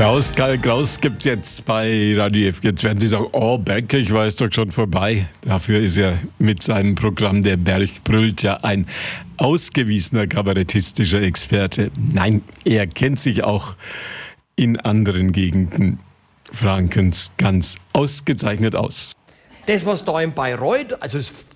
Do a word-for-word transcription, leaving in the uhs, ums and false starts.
Klaus, Karl Kraus gibt es jetzt bei Radio F. Jetzt werden Sie sagen, oh, Bergkirch war es doch schon vorbei. Dafür ist er mit seinem Programm Der Berg brüllt ja ein ausgewiesener kabarettistischer Experte. Nein, er kennt sich auch in anderen Gegenden Frankens ganz ausgezeichnet aus. Das, was da in Bayreuth, also das